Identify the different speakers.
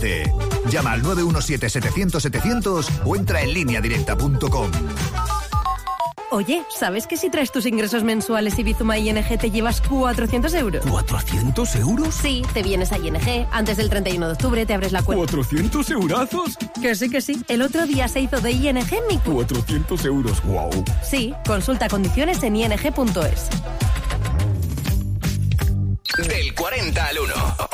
Speaker 1: Llama al 917-700-700 o entra en lineadirecta.com.
Speaker 2: Oye, ¿sabes que si traes tus ingresos mensuales y Bizuma ING te llevas 400 euros?
Speaker 3: ¿400 euros?
Speaker 2: Sí, te vienes a ING, antes del 31 de octubre te abres la cuenta.
Speaker 3: ¿400 eurazos?
Speaker 2: Que sí. El otro día se hizo de ING mi...
Speaker 3: 400 euros, wow.
Speaker 2: Sí, consulta condiciones en ing.es.
Speaker 4: Del 40 al 1.